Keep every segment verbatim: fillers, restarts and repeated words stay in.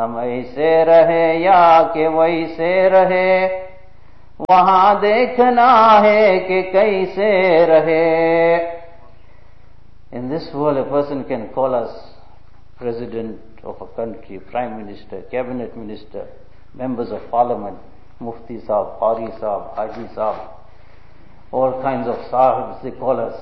हम ऐसे रहे या कि वैसे रहे, वहां देखना है कि कैसे रहे. In this world, a person can call us president of a country, prime minister, cabinet minister, members of parliament, mufti sahab, qari sahab, haji sahab, all kinds of sahibs they call us.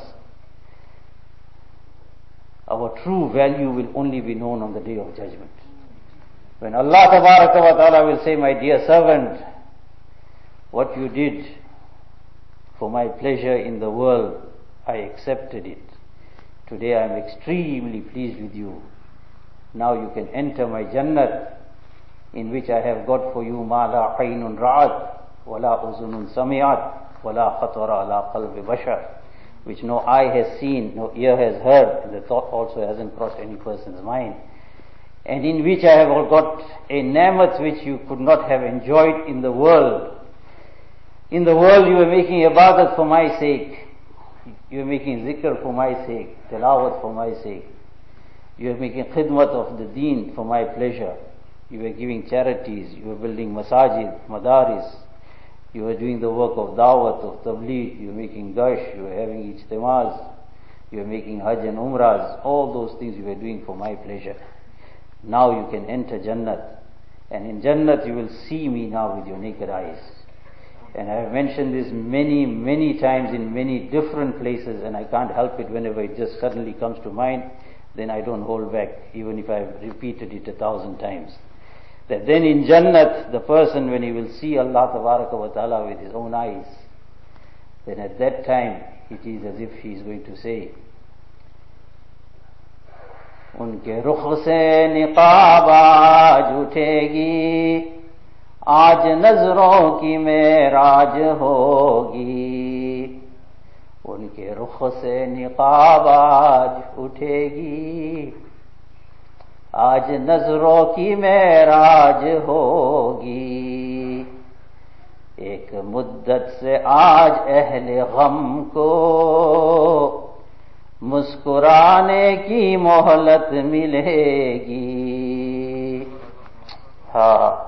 Our true value will only be known on the day of judgment. When Allah tabaraka wa ta'ala will say, my dear servant, what you did for my pleasure in the world, I accepted it. Today I am extremely pleased with you. Now you can enter my Jannat, in which I have got for you ma la aynun ra'at, wa la uzunun sami'at, wa la khatara ala qalbi bashar, which no eye has seen, no ear has heard, and the thought also hasn't crossed any person's mind. And in which I have got a ni'mat which you could not have enjoyed in the world. In the world you were making ibadat for my sake. You were making zikr for my sake, tilawat for my sake. You were making khidmat of the deen for my pleasure. You were giving charities, you were building masajid, madaris. You were doing the work of dawat, of tabligh, you were making gash, you were having ijtimaz, you were making hajj and umrahs. All those things you were doing for my pleasure. Now you can enter Jannat. And in Jannat you will see me now with your naked eyes. And I have mentioned this many, many times in many different places, and I can't help it whenever it just suddenly comes to mind, then I don't hold back, even if I've repeated it a thousand times. That then in Jannat, the person, when he will see Allah Tabaraka wa Ta'ala with his own eyes, then at that time it is as if he is going to say, उनके रुख से निकाब आज उठेगी, आज नजरों की मेराज होगी. उनके रुख से निकाब आज उठेगी, आज नजरों की मेराज होगी. एक मुद्दत से आज अहले गम को मुस्कुराने की मोहलत मिलेगी. हाँ,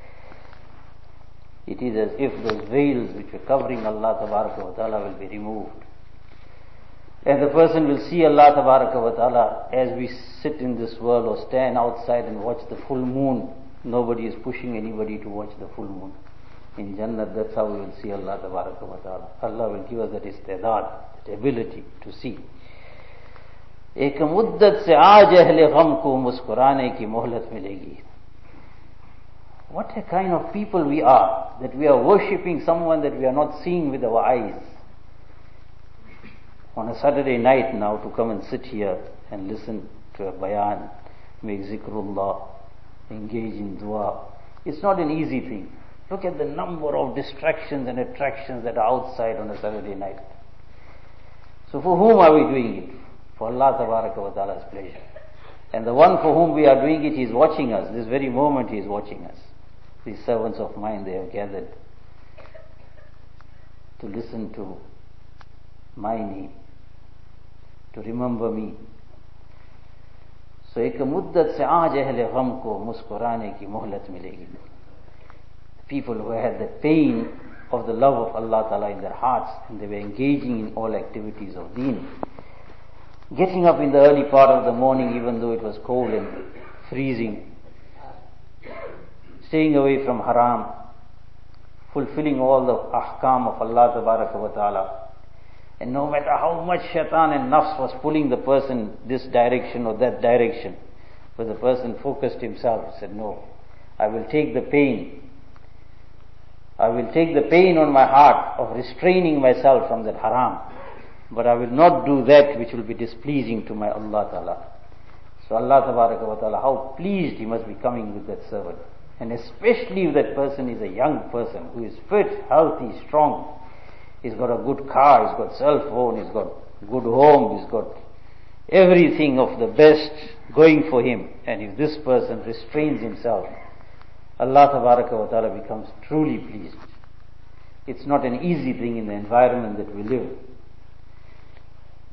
it is as if those veils which were covering Allah Tabaraka wa Ta'ala will be removed. And the person will see Allah Tabaraka wa Ta'ala as we sit in this world or stand outside and watch the full moon. Nobody is pushing anybody to watch the full moon. In Jannat, that's how we will see Allah Tabaraka wa Ta'ala. Allah will give us that istidad, that ability to see. एक मुद्दत से आज अहले गम को मुस्कुराने की मोहलत मिलेगी. What a kind of people we are, that we are worshipping someone that we are not seeing with our eyes. On a Saturday night now, to come and sit here and listen to a bayan, make zikrullah, engage in dua, it's not an easy thing. Look at the number of distractions and attractions that are outside on a Saturday night. So for whom are we doing it? For Allah Tabaraka wa Ta'ala's pleasure. And the one for whom we are doing it, he is watching us. This very moment he is watching us. These servants of mine, they have gathered to listen to my name, to remember me. So एक मुद्दत से आज अहले गम को मुस्कुराने की मोहलत मिलेगी. People who had the pain of the love of Allah Ta'ala in their hearts, and they were engaging in all activities of deen. Getting up in the early part of the morning even though it was cold and freezing. Staying away from haram. Fulfilling all the ahkam of Allah Tabaraka wa Ta'ala. And no matter how much shaitan and nafs was pulling the person this direction or that direction, but the person focused himself, said, no, I will take the pain. I will take the pain on my heart of restraining myself from that haram. But I will not do that which will be displeasing to my Allah Ta'ala. So Allah Tabaraka wa Ta'ala, how pleased he must be coming with that servant. And especially if that person is a young person who is fit, healthy, strong. He's got a good car, he's got cell phone, he's got good home, he's got everything of the best going for him. And if this person restrains himself, Allah Tabaraka wa Ta'ala becomes truly pleased. It's not an easy thing in the environment that we live.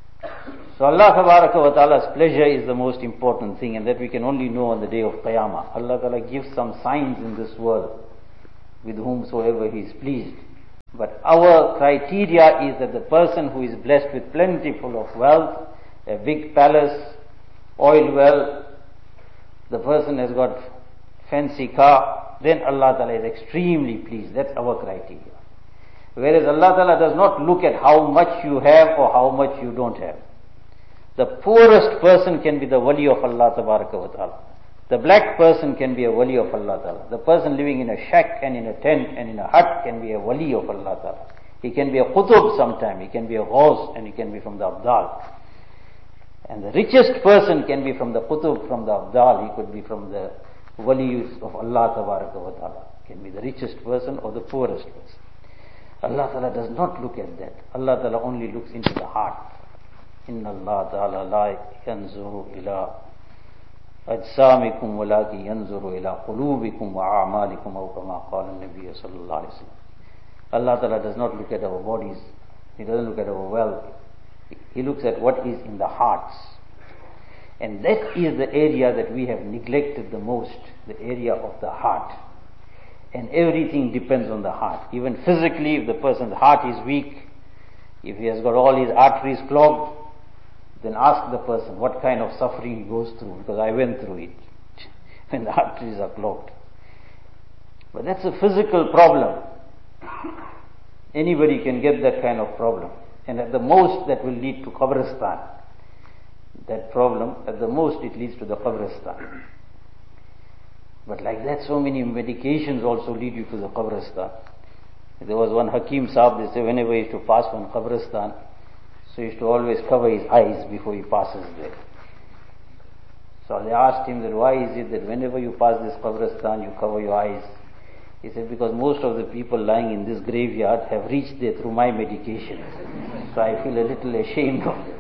So Allah wa ta'ala's pleasure is the most important thing, and that we can only know on the day of Qiyamah. Allah Ta'ala gives some signs in this world with whomsoever He is pleased. But our criteria is that the person who is blessed with plentiful of wealth, a big palace, oil well, the person has got fancy car, then Allah Ta'ala is extremely pleased. That's our criteria. Whereas Allah Ta'ala does not look at how much you have or how much you don't have. The poorest person can be the wali of Allah Ta'ala. The black person can be a wali of Allah Ta'ala. The person living in a shack and in a tent and in a hut can be a wali of Allah Ta'ala. He can be a qutub sometime, he can be a ghaus, and he can be from the abdal. And the richest person can be from the qutub, from the abdal, he could be from the walis of Allah Ta'ala. Can be the richest person or the poorest person. Allah Ta'ala does not look at that. Allah Ta'ala only looks into the heart. Inna Allah Ta'ala la yanzuru ila ajsamikum walaki yanzuru ila qulubikum wa a'malikum aw kama qala an-nabiy sallallahu alayhi wa sallam. Allah Ta'ala does not look at our bodies. He doesn't look at our wealth. He looks at what is in the hearts. And that is the area that we have neglected the most, the area of the heart. And everything depends on the heart. Even physically, if the person's heart is weak, if he has got all his arteries clogged, then ask the person what kind of suffering he goes through, because I went through it when the arteries are clogged. But that's a physical problem. Anybody can get that kind of problem. And at the most that will lead to Qabristan. That problem, at the most it leads to the Qabristan. But like that, so many medications also lead you to the Qabristan. There was one Hakim Sahib, they say whenever he used to pass one Qabristan, so he used to always cover his eyes before he passes there. So they asked him that why is it that whenever you pass this Qabristan you cover your eyes? He said, because most of the people lying in this graveyard have reached there through my medication. So I feel a little ashamed of it.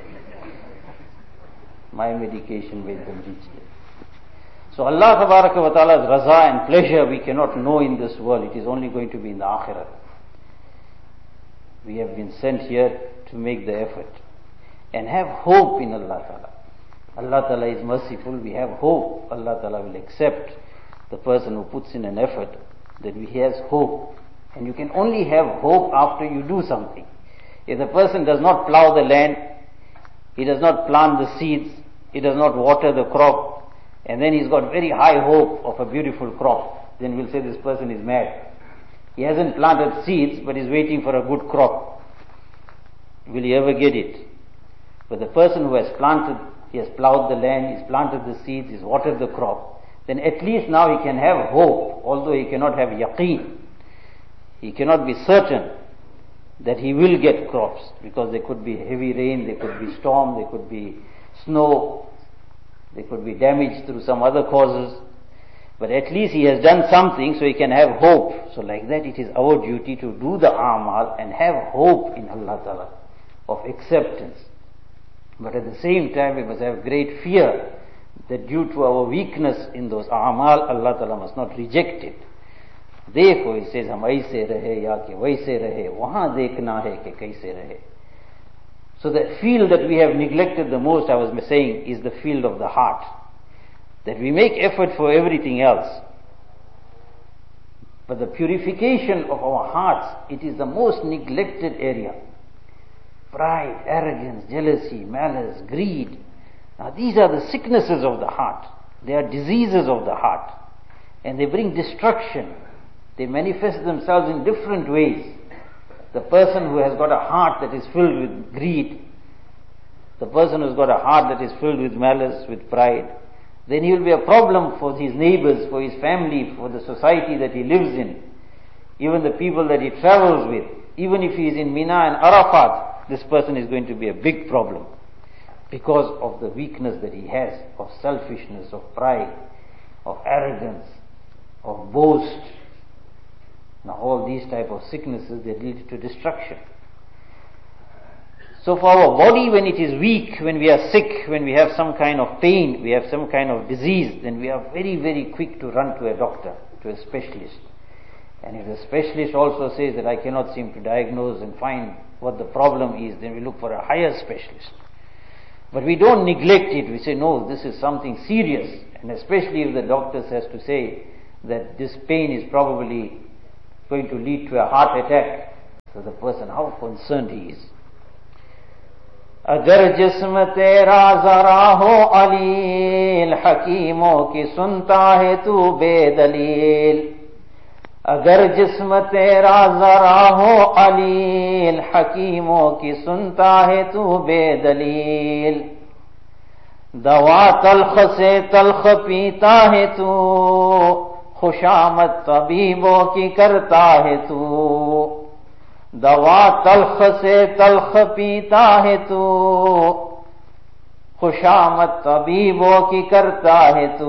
My medication made them reach there. So Allah wa Ta'ala's raza and pleasure we cannot know in this world. It is only going to be in the akhirah. We have been sent here to make the effort and have hope in Allah Ta'ala. Allah Ta'ala is merciful. We have hope. Allah Ta'ala will accept the person who puts in an effort, that he has hope. And you can only have hope after you do something. If the person does not plow the land, he does not plant the seeds, he does not water the crop, and then he's got very high hope of a beautiful crop, then we'll say this person is mad. He hasn't planted seeds, but he's waiting for a good crop. Will he ever get it? But the person who has planted, he has plowed the land, he's planted the seeds, he's watered the crop, then at least now he can have hope, although he cannot have yaqeen. He cannot be certain that he will get crops, because there could be heavy rain, there could be storm, there could be snow, there could be damage through some other causes. But at least he has done something, so he can have hope. So like that, it is our duty to do the a'mal and have hope in Allah Ta'ala of acceptance. But at the same time, we must have great fear that due to our weakness in those a'mal, Allah Ta'ala must not reject it. Therefore, he says, hum aise rahe ya ke waise rahe, wahan dekhna hai ke kaise rahe. So the field that we have neglected the most, I was saying, is the field of the heart. That we make effort for everything else. But the purification of our hearts, it is the most neglected area. Pride, arrogance, jealousy, malice, greed. Now these are the sicknesses of the heart. They are diseases of the heart. And they bring destruction. They manifest themselves in different ways. The person who has got a heart that is filled with greed, the person who has got a heart that is filled with malice, with pride, then he will be a problem for his neighbors, for his family, for the society that he lives in, even the people that he travels with. Even if he is in Mina and Arafat, this person is going to be a big problem because of the weakness that he has of selfishness, of pride, of arrogance, of boast. Now all these type of sicknesses, they lead to destruction. So for our body, when it is weak, when we are sick, when we have some kind of pain, we have some kind of disease, then we are very, very quick to run to a doctor, to a specialist. And if the specialist also says that I cannot seem to diagnose and find what the problem is, then we look for a higher specialist. But we don't neglect it. We say, no, this is something serious. And especially if the doctor says to say that this pain is probably going to lead to a heart attack. So the person, how concerned he is. अगर जिस्म तेरा जरा हो अलील हकीमों की सुनता है तू बेदलील अगर जिस्म तेरा जरा हो अलील हकीमों की सुनता है तू बेदलील दवा तल्ख से तल्ख पीता है तू खुशामद तबीबों की करता है तू दवा तल्ख से तल्ख पीता है तू खुशामद तबीबों की करता है तू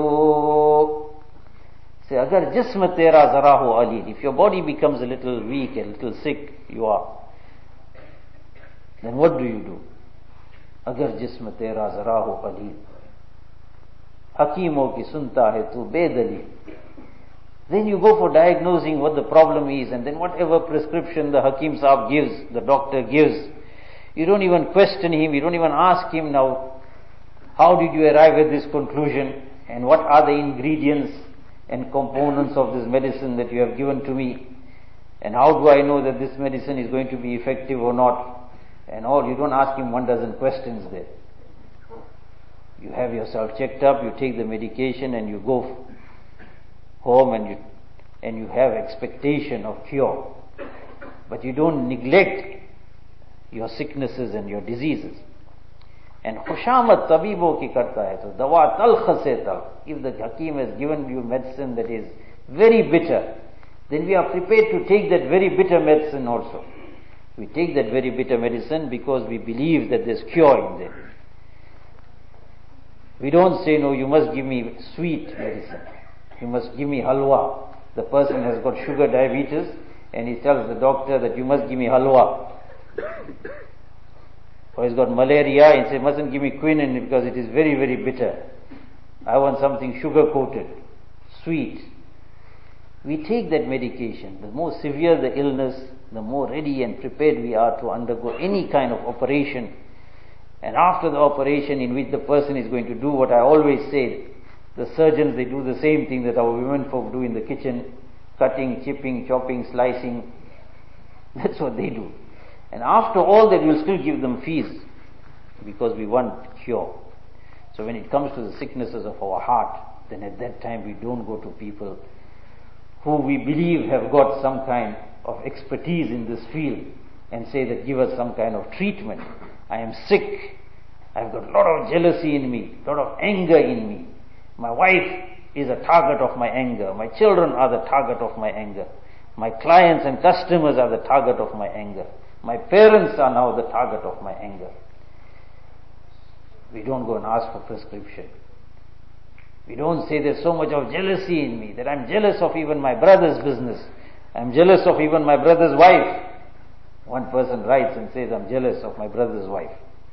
से अगर जिस्म तेरा जरा हो Ali, if your body becomes a little weak, a little sick, you are, then what do you do? अगर जिस्म तेरा जरा हो अली हकीमों की सुनता है तू बेदलील. Then you go for diagnosing what the problem is, and then whatever prescription the Hakim Sahib gives, the doctor gives, you don't even question him, you don't even ask him now, how did you arrive at this conclusion, and what are the ingredients and components of this medicine that you have given to me, and how do I know that this medicine is going to be effective or not, and all. You don't ask him one dozen questions there. You have yourself checked up, you take the medication, and you go home and you and you have expectation of cure, but you don't neglect your sicknesses and your diseases. And khushamat tabibo ki karta hai, so dawa talkh se talkh. If the Hakim has given you medicine that is very bitter, then we are prepared to take that very bitter medicine also. We take that very bitter medicine because we believe that there's cure in there. We don't say, no, you must give me sweet medicine. You must give me halwa. The person has got sugar diabetes and he tells the doctor that you must give me halwa. Or he's got malaria and he says, mustn't give me quinine because it is very, very bitter. I want something sugar coated, sweet. We take that medication. The more severe the illness, the more ready and prepared we are to undergo any kind of operation. And after the operation, in which the person is going to do what I always say, the surgeons, they do the same thing that our women folk do in the kitchen, cutting, chipping, chopping, slicing. That's what they do. And after all that, we'll still give them fees because we want cure. So when it comes to the sicknesses of our heart, then at that time we don't go to people who we believe have got some kind of expertise in this field and say that give us some kind of treatment. I am sick. I've got a lot of jealousy in me, a lot of anger in me. My wife is a target of my anger. My children are the target of my anger. My clients and customers are the target of my anger. My parents are now the target of my anger. We don't go and ask for prescription. We don't say there's so much of jealousy in me that I'm jealous of even my brother's business. I'm jealous of even my brother's wife. One person writes and says, I'm jealous of my brother's wife.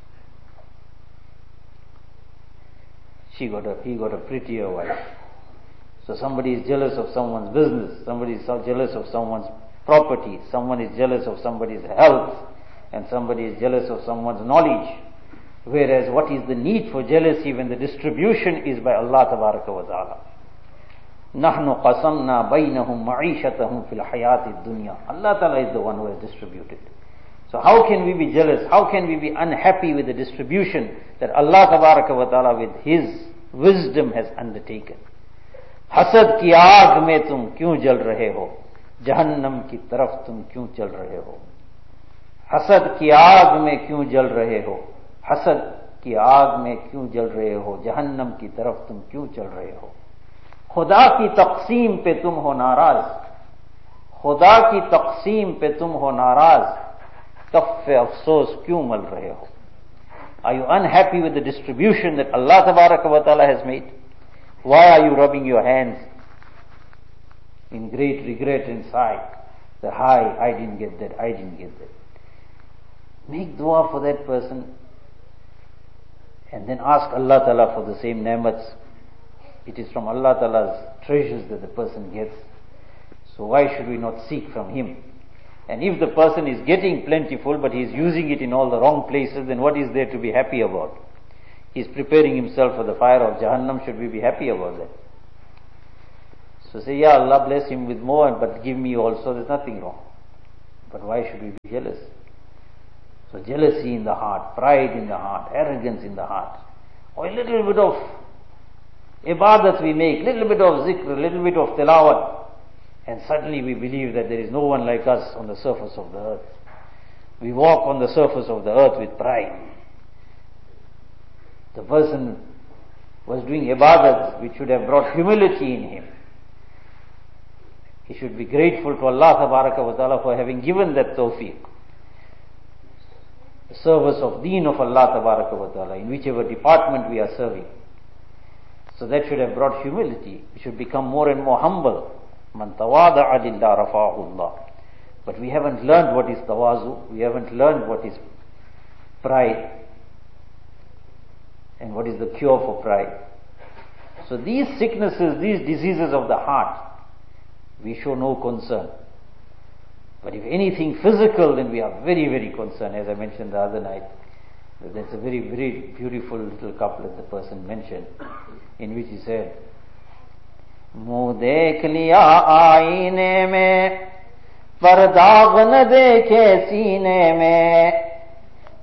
She got a, he got a prettier wife. So somebody is jealous of someone's business, somebody is so jealous of someone's property, someone is jealous of somebody's health, and somebody is jealous of someone's knowledge. Whereas what is the need for jealousy when the distribution is by Allah Tabaraka wa Ta'ala? نَحْنُ قَسَمْنَا بَيْنَهُمْ مَعِيشَتَهُمْ فِي الْحَيَاةِ الدُّنْيَا. Allah Ta'ala is the one who has distributed. So how can we be jealous? How can we be unhappy with the distribution that Allah Tabaraka wa Ta'ala with His wisdom has undertaken? Hasad ki aag mein tum kyun jal rahe ho? Jahannam ki taraf tum kyun chal rahe ho? Hasad ki aag mein kyun jal rahe ho? Hasad ki aag mein kyun jal rahe ho? Jahannam ki taraf tum kyun chal rahe ho? Khuda ki taqseem pe tum ho naraz. Khuda ki taqseem pe tum ho naraz. Kaffe afsos kyun mal rahe ho? Are you unhappy with the distribution that Allah Tabaraka wa Ta'ala has made? Why are you rubbing your hands in great regret inside? That, hi, I didn't get that, I didn't get that. Make dua for that person and then ask Allah Ta'ala for the same ni'mats. It is from Allah Ta'ala's treasures that the person gets. So why should we not seek from Him? And if the person is getting plentiful but he is using it in all the wrong places, then what is there to be happy about? He's preparing himself for the fire of Jahannam. Should we be happy about that? So say, yeah, Allah bless him with more, but give me also, there's nothing wrong. But why should we be jealous? So jealousy in the heart, pride in the heart, arrogance in the heart, or a little bit of ibadat we make, little bit of zikr, little bit of tilawat, and suddenly we believe that there is no one like us on the surface of the earth. We walk on the surface of the earth with pride. The person was doing ibadat which should have brought humility in him. He should be grateful to Allah Tabaraka wa Ta'ala for having given that tawfiq. The service of deen of Allah Tabaraka wa Ta'ala, in whichever department we are serving. So that should have brought humility. We should become more and more humble. Man tawada'a lillah rafa'ahu Allah. But we haven't learned what is tawazu. We haven't learned what is pride. And what is the cure for pride. So these sicknesses, these diseases of the heart, we show no concern. But if anything physical, then we are very, very concerned. As I mentioned the other night, there's a very, very beautiful little couplet the person mentioned, in which he said, मुँह देख लिया आईने में पर दाग न देखे सीने में